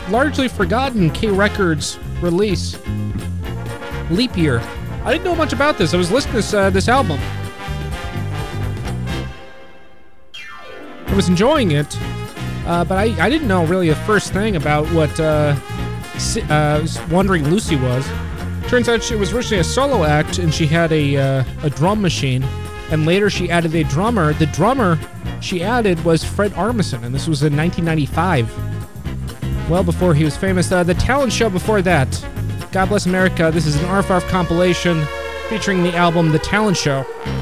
largely forgotten K Records release, Leap Year. I didn't know much about this. I was listening to this album. I was enjoying it, but I didn't know really the first thing about what Wandering Lucy was. Turns out she was originally a solo act, and she had a drum machine, and later she added a drummer. The drummer she added was Fred Armisen, and this was in 1995, well before he was famous. The talent show before that, God Bless America. This is an Arf Arf compilation featuring the album The Talent Show.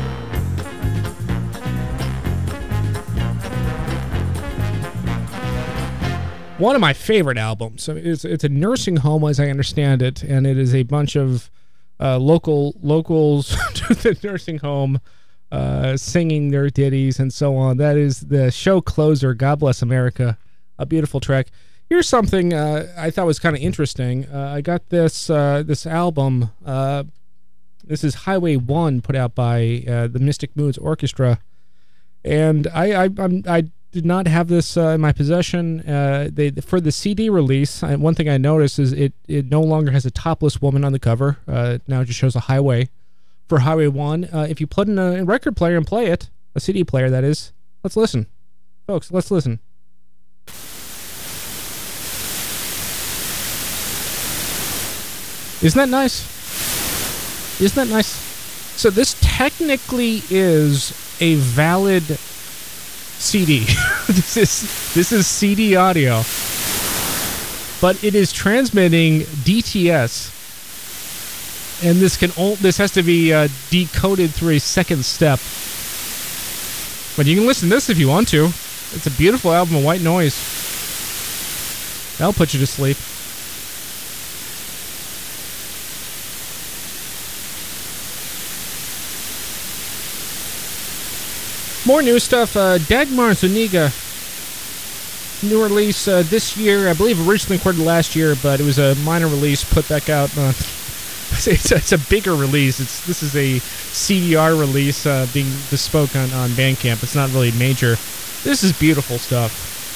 One of my favorite albums. So it's a nursing home, as I understand it, and it is a bunch of locals to the nursing home singing their ditties and so on. That is the show closer, God Bless America. A beautiful track. Here's something I thought was kind of interesting. I got this album. This is Highway 1, put out by the Mystic Moods Orchestra, and I did not have this in my possession. For the CD release, one thing I noticed is it no longer has a topless woman on the cover. Now it just shows a highway. For Highway 1, if you put in a record player and play it, a CD player that is, let's listen. Folks, let's listen. Isn't that nice? Isn't that nice? So this technically is a valid CD. This is CD audio, but it is transmitting DTS, and this has to be decoded through a second step. But you can listen to this if you want to. It's a beautiful album of white noise. That'll put you to sleep. More new stuff. Dagmar Zuniga. New release this year. I believe originally recorded last year, but it was a minor release put back out. It's a bigger release. This is a CDR release being bespoke on Bandcamp. It's not really major. This is beautiful stuff.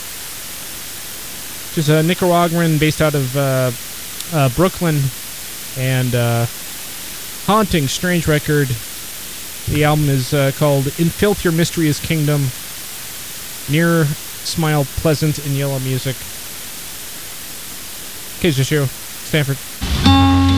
She's a Nicaraguan based out of Brooklyn, and haunting, strange record. The album is called In Filth Your Mysterious Kingdom. Near, Smile, Pleasant, and Yellow Music. KZSU, Stanford.